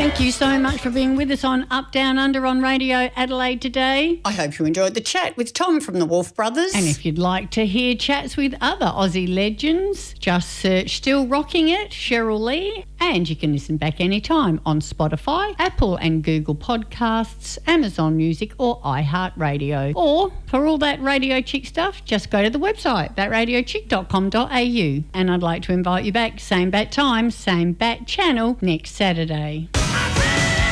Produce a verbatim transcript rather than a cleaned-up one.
Thank you so much for being with us on Up, Down, Under on Radio Adelaide today. I hope you enjoyed the chat with Tom from the Wolf Brothers. And if you'd like to hear chats with other Aussie legends, just search Still Rocking It, Cheryl Lee, and you can listen back anytime on Spotify, Apple and Google Podcasts, Amazon Music or iHeartRadio. Or for all that Radio Chick stuff, just go to the website, that radio chick dot com dot a u. And I'd like to invite you back, same bat time, same bat channel, next Saturday.